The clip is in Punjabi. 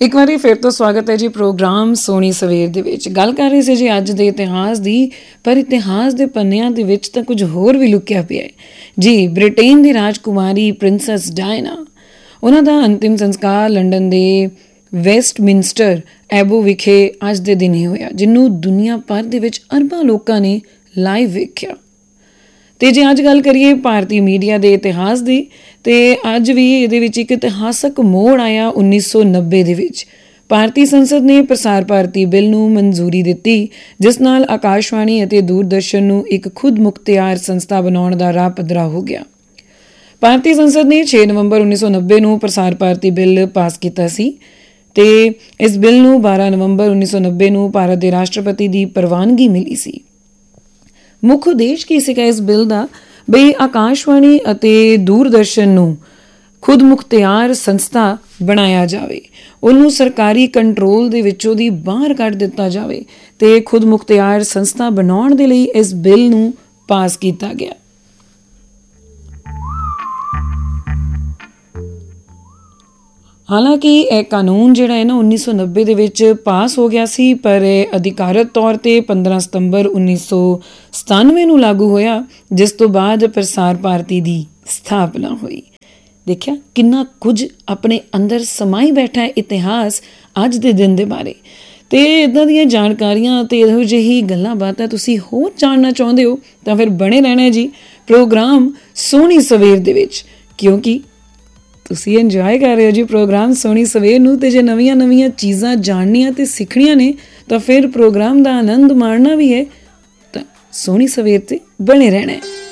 ਇੱਕ ਵਾਰੀ ਫਿਰ ਤੋਂ ਸਵਾਗਤ ਹੈ ਜੀ ਪ੍ਰੋਗਰਾਮ ਸੋਹਣੀ ਸਵੇਰ ਦੇ ਵਿੱਚ। ਗੱਲ ਕਰ ਰਹੇ ਸੀ ਜੀ ਅੱਜ ਦੇ ਇਤਿਹਾਸ ਦੀ, ਪਰ ਇਤਿਹਾਸ ਦੇ ਪੰਨਿਆਂ ਦੇ ਵਿੱਚ ਤਾਂ ਕੁਝ ਹੋਰ ਵੀ ਲੁਕਿਆ ਪਿਆ ਹੈ ਜੀ। ਬ੍ਰਿਟੇਨ ਦੀ ਰਾਜਕੁਮਾਰੀ ਪ੍ਰਿੰਸੈਸ ਡਾਇਨਾ, ਉਹਨਾਂ ਦਾ ਅੰਤਿਮ ਸੰਸਕਾਰ ਲੰਡਨ ਦੇ ਵੈਸਟਮਿੰਸਟਰ ਐਬੋ ਵਿਖੇ ਅੱਜ ਦੇ ਦਿਨ ਹੀ ਹੋਇਆ, ਜਿਹਨੂੰ ਦੁਨੀਆ ਭਰ ਦੇ ਵਿੱਚ ਅਰਬਾਂ ਲੋਕਾਂ ਨੇ ਲਾਈਵ ਵੇਖਿਆ। ਅਤੇ ਜੇ ਅੱਜ ਗੱਲ ਕਰੀਏ ਭਾਰਤੀ ਮੀਡੀਆ ਦੇ ਇਤਿਹਾਸ ਦੀ, ਅਤੇ ਅੱਜ ਵੀ ਇਹਦੇ ਵਿੱਚ ਇੱਕ ਇਤਿਹਾਸਕ ਮੋੜ ਆਇਆ 1990 ਦੇ ਵਿੱਚ। ਭਾਰਤੀ ਸੰਸਦ ਨੇ ਪ੍ਰਸਾਰ ਭਾਰਤੀ ਬਿੱਲ ਨੂੰ ਮਨਜ਼ੂਰੀ ਦਿੱਤੀ, ਜਿਸ ਨਾਲ ਆਕਾਸ਼ਵਾਣੀ ਅਤੇ ਦੂਰਦਰਸ਼ਨ ਨੂੰ ਇੱਕ ਖੁਦ ਮੁਖਤਿਆਰ ਸੰਸਥਾ ਬਣਾਉਣ ਦਾ ਰਾਹ ਪੱਧਰਾ ਹੋ ਗਿਆ। ਭਾਰਤੀ ਸੰਸਦ ਨੇ 6 ਨਵੰਬਰ 1990 ਨੂੰ ਪ੍ਰਸਾਰ ਭਾਰਤੀ ਬਿੱਲ ਪਾਸ ਕੀਤਾ ਸੀ, ਅਤੇ ਇਸ ਬਿੱਲ ਨੂੰ 12 ਨਵੰਬਰ 1990 ਨੂੰ ਭਾਰਤ ਦੇ ਰਾਸ਼ਟਰਪਤੀ ਦੀ ਪ੍ਰਵਾਨਗੀ ਮਿਲੀ ਸੀ। ਮੁੱਖ ਉਦੇਸ਼ ਕੀ ਸੀਗਾ ਇਸ ਬਿੱਲ ਦਾ? ਬਈ ਆਕਾਸ਼ਵਾਣੀ ਅਤੇ ਦੂਰਦਰਸ਼ਨ ਨੂੰ ਖੁਦ ਮੁਖਤਿਆਰ ਸੰਸਥਾ ਬਣਾਇਆ ਜਾਵੇ, ਉਹਨੂੰ ਸਰਕਾਰੀ ਕੰਟਰੋਲ ਦੇ ਵਿੱਚੋਂ ਦੀ ਬਾਹਰ ਕੱਢ ਦਿੱਤਾ ਜਾਵੇ, ਅਤੇ ਖੁਦ ਮੁਖਤਿਆਰ ਸੰਸਥਾ ਬਣਾਉਣ ਦੇ ਲਈ ਇਸ ਬਿੱਲ ਨੂੰ ਪਾਸ ਕੀਤਾ ਗਿਆ। ਹਾਲਾਂਕਿ ਇਹ ਕਾਨੂੰਨ ਜਿਹੜਾ ਹੈ ਨਾ 1990 ਦੇ ਵਿੱਚ ਪਾਸ ਹੋ ਗਿਆ ਸੀ, ਪਰ ਇਹ ਅਧਿਕਾਰਤ ਤੌਰ 'ਤੇ 15 ਸਤੰਬਰ 1997 ਨੂੰ ਲਾਗੂ ਹੋਇਆ, ਜਿਸ ਤੋਂ ਬਾਅਦ ਪ੍ਰਸਾਰ ਭਾਰਤੀ ਦੀ ਸਥਾਪਨਾ ਹੋਈ। ਦੇਖਿਆ ਕਿੰਨਾ ਕੁਝ ਆਪਣੇ ਅੰਦਰ ਸਮਾਈ ਬੈਠਾ ਹੈ ਇਤਿਹਾਸ ਅੱਜ ਦੇ ਦਿਨ ਦੇ ਬਾਰੇ। ਅਤੇ ਇੱਦਾਂ ਦੀਆਂ ਜਾਣਕਾਰੀਆਂ ਅਤੇ ਇਹੋ ਜਿਹੀ ਗੱਲਾਂ ਬਾਤਾਂ ਤੁਸੀਂ ਹੋਰ ਜਾਣਨਾ ਚਾਹੁੰਦੇ ਹੋ ਤਾਂ ਫਿਰ ਬਣੇ ਰਹਿਣਾ ਜੀ ਪ੍ਰੋਗਰਾਮ ਸੋਹਣੀ ਸਵੇਰ ਦੇ ਵਿੱਚ, ਕਿਉਂਕਿ ਤੁਸੀਂ ਇੰਜੋਏ ਕਰ ਰਹੇ ਹੋ ਜੀ ਪ੍ਰੋਗਰਾਮ ਸੋਹਣੀ ਸਵੇਰ ਨੂੰ। ਅਤੇ ਜੇ ਨਵੀਆਂ ਚੀਜ਼ਾਂ ਜਾਣਨੀਆਂ ਅਤੇ ਸਿੱਖਣੀਆਂ ਨੇ ਤਾਂ ਫਿਰ ਪ੍ਰੋਗਰਾਮ ਦਾ ਆਨੰਦ ਮਾਣਨਾ ਵੀ ਹੈ, ਤਾਂ ਸੋਹਣੀ ਸਵੇਰ 'ਤੇ ਬਣੇ ਰਹਿਣਾ ਹੈ।